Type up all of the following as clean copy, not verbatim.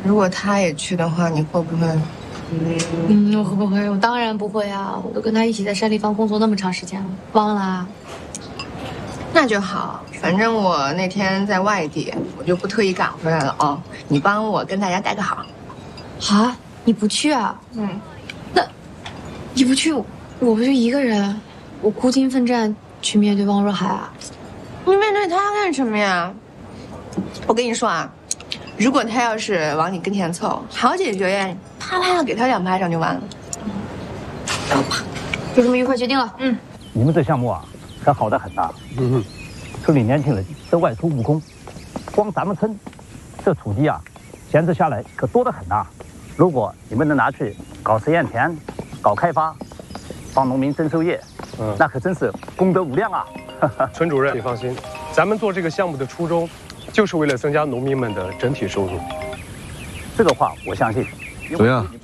如果他也去的话，你会不会？ 我会不会？我当然不会啊！我都跟他一起在山里放工作那么长时间了，忘了啊？ 那就好，反正我那天在外地，我就不特意赶回来了哦。你帮我跟大家带个好。 啊？你不去啊？那你不去，我不就一个人，我孤军奋战去面对汪若海啊？ 你面对他干什么呀？我跟你说啊，如果他要是往你跟前凑，好解决呀，啪啪给他2巴掌就完了。走吧， 就这么愉快决定了。 你们这项目啊，可好得很呐。村里年轻人都外出务工，光咱们村这土地啊，闲置下来可多得很呐。如果你们能拿去搞实验田、搞开发，帮农民增收业，那可真是功德无量啊！ 村主任，你放心，咱们做这个项目的初衷，就是为了增加农民们的整体收入。 这个话我相信。 怎么样？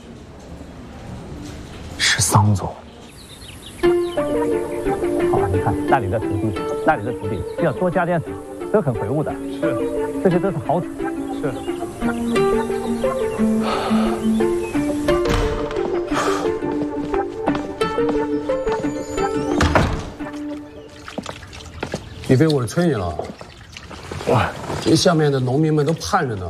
是桑总。好，你看那里的土地，要多加点水，都很肥沃的。 是， 这些都是好土。 是。 李飞，我催你了。哇，这下面的农民们都盼着呢。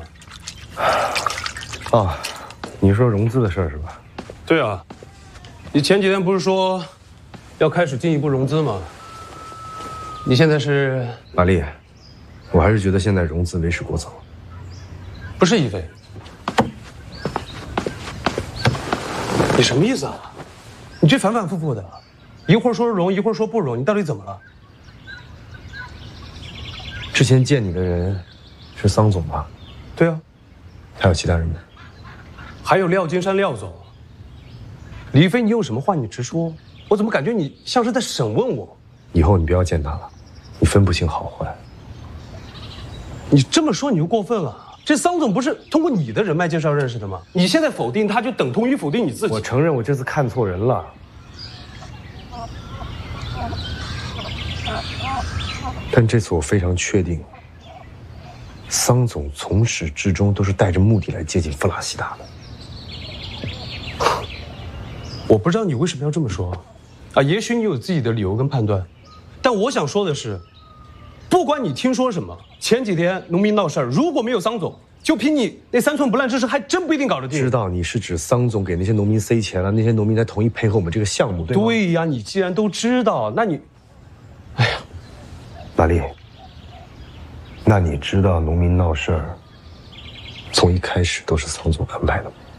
哦，你说融资的事儿是吧？ 对啊，你前几天不是说要开始进一步融资吗？你现在是？ 马丽，我还是觉得现在融资为时过早。 不是一飞，你什么意思啊？你这反反复复的，一会儿说融，一会儿说不融，你到底怎么了？ 之前见你的人是桑总吧？ 对啊， 还有其他人吗？ 还有廖金山廖总。李飞，你有什么话你直说，我怎么感觉你像是在审问我？ 以后你不要见他了，你分不清好坏。 你这么说你就过分了。这桑总不是通过你的人脉介绍认识的吗？你现在否定他，就等同于否定你自己。 我承认我这次看错人了。但这次我非常确定，桑总从始至终都是带着目的来接近弗拉西达的。 我不知道你为什么要这么说，啊，也许你有自己的理由跟判断，但我想说的是，不管你听说什么，前几天农民闹事儿，如果没有桑总，就凭你那3寸不烂之舌，还真不一定搞得定。 知道你是指桑总给那些农民塞钱了，那些农民才同意配合我们这个项目，对吗？ 对呀，你既然都知道，那你，哎呀， 玛丽，那你知道农民闹事儿，从一开始都是桑总安排的吗？